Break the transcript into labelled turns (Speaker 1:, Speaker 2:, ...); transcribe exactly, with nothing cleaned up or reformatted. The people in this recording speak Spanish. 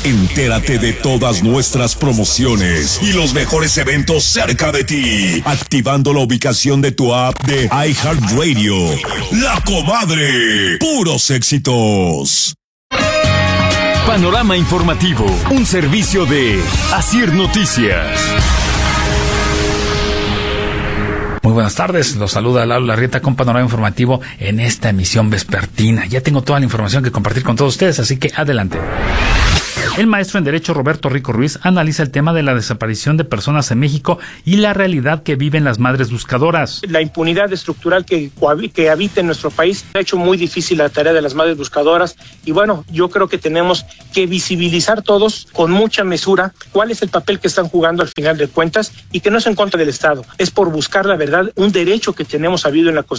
Speaker 1: Entérate de todas nuestras promociones y los mejores eventos cerca de ti, activando la ubicación de tu app de iHeartRadio. La Comadre, puros éxitos.
Speaker 2: Panorama Informativo, un servicio de Asir Noticias.
Speaker 3: Muy buenas tardes, los saluda Lalo Larrieta con Panorama Informativo en esta emisión vespertina. Ya tengo toda la información que compartir con todos ustedes, así que adelante. El maestro en Derecho Roberto Rico Ruiz analiza el tema de la desaparición de personas en México y la realidad que viven las madres buscadoras.
Speaker 4: La impunidad estructural que, que habita en nuestro país ha hecho muy difícil la tarea de las madres buscadoras y bueno, yo creo que tenemos que visibilizar todos con mucha mesura cuál es el papel que están jugando al final de cuentas y que no es en contra del Estado, es por buscar la verdad, un derecho que tenemos habido en la Constitución.